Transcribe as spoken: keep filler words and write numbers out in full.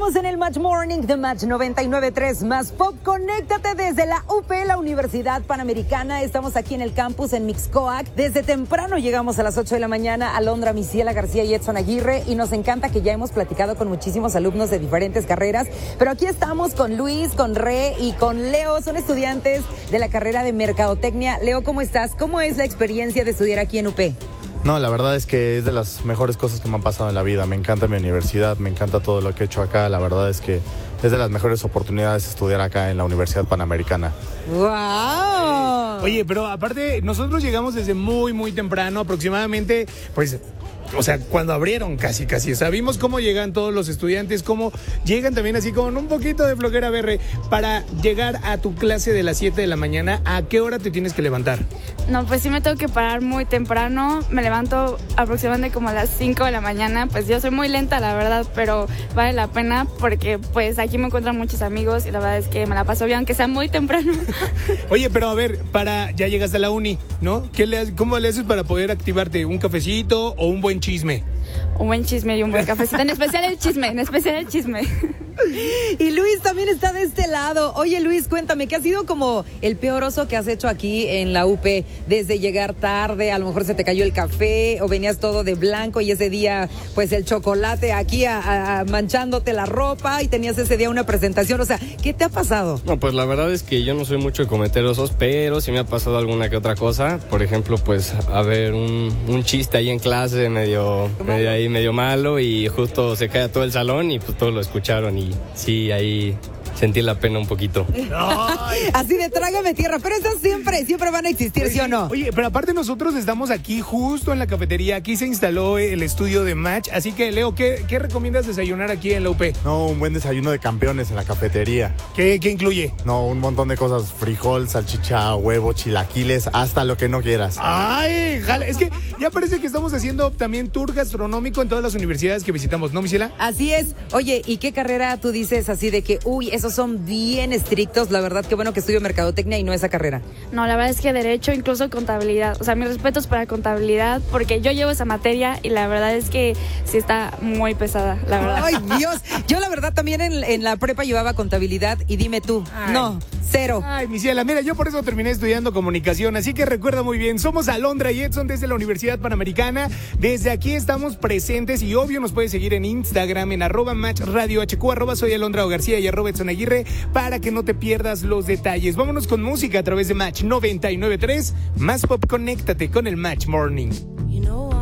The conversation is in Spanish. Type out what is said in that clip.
Estamos en el Match Morning de Match noventa y nueve punto tres Más Pop. Conéctate desde la U P, la Universidad Panamericana. Estamos aquí en el campus en Mixcoac. Desde temprano llegamos a las ocho de la mañana. Alondra Misiela García y Edson Aguirre. Y nos encanta que ya hemos platicado con muchísimos alumnos de diferentes carreras. Pero aquí estamos con Luis, con Re y con Leo. Son estudiantes de la carrera de Mercadotecnia. Leo, ¿cómo estás? ¿Cómo es la experiencia de estudiar aquí en U P? No, la verdad es que es de las mejores cosas que me han pasado en la vida. Me encanta mi universidad, me encanta todo lo que he hecho acá. La verdad es que es de las mejores oportunidades estudiar acá en la Universidad Panamericana. ¡Wow! Oye, pero aparte, nosotros llegamos desde muy, muy temprano, aproximadamente, pues... O sea, cuando abrieron casi, casi. O sea, vimos cómo llegan todos los estudiantes, cómo llegan también así con un poquito de flojera, Berre, para llegar a tu clase de las siete de la mañana. ¿A qué hora te tienes que levantar? No, pues sí me tengo que parar muy temprano. Me levanto aproximadamente como a las cinco de la mañana. Pues yo soy muy lenta, la verdad, pero vale la pena porque pues aquí me encuentran muchos amigos y la verdad es que me la paso bien, aunque sea muy temprano. Oye, pero a ver, para ya llegaste a la uni, ¿no? ¿Qué le, ¿Cómo le haces para poder activarte? ¿Un cafecito o un buen chisme? Un buen chisme y un buen cafecito. En especial el chisme, en especial el chisme. Y Luis también está de este lado. Oye, Luis, cuéntame, ¿qué ha sido como el peor oso que has hecho aquí en la U P? Desde llegar tarde, a lo mejor se te cayó el café o venías todo de blanco y ese día, pues el chocolate aquí a, a, manchándote la ropa y tenías ese día una presentación. O sea, ¿qué te ha pasado? No, pues la verdad es que yo no soy mucho de cometer osos, pero sí me ha pasado alguna que otra cosa. Por ejemplo, pues, a ver, un, un chiste ahí en clase medio, medio ahí, medio malo y justo se cae todo el salón y pues todos lo escucharon y sí, ahí sentí la pena un poquito. Así de trágame tierra, pero esas siempre, siempre van a existir, ¿sí o no? Oye, pero aparte nosotros estamos aquí justo en la cafetería, aquí se instaló el estudio de Match, así que Leo, ¿qué, qué recomiendas desayunar aquí en la U P? No, un buen desayuno de campeones en la cafetería. ¿Qué, qué incluye? No, un montón de cosas, frijol, salchicha, huevo, chilaquiles, hasta lo que no quieras. Ay, jale, es que ya parece que estamos haciendo también tour gastronómico en todas las universidades que visitamos, ¿no, Misiela? Así es. Oye, ¿y qué carrera tú dices así de que, uy, esos son bien estrictos? La verdad, qué bueno que estudio Mercadotecnia y no esa carrera. No, la verdad es que derecho, incluso contabilidad. O sea, mis respetos para contabilidad, porque yo llevo esa materia y la verdad es que sí está muy pesada, la verdad. Ay, Dios. Yo la verdad también en, en la prepa llevaba contabilidad y dime tú, Ay. no, cero. Ay, Misiela, mira, yo por eso terminé estudiando comunicación, así que recuerda muy bien, somos Alondra y Edson desde la Universidad Panamericana. Desde aquí estamos presentes y obvio nos puedes seguir en Instagram en arroba Match Radio H Q, arroba soy Alondra García y arroba Edson Aguirre para que no te pierdas los detalles. Vámonos con música a través de Match noventa y nueve punto tres. Más Pop, conéctate con el Match Morning.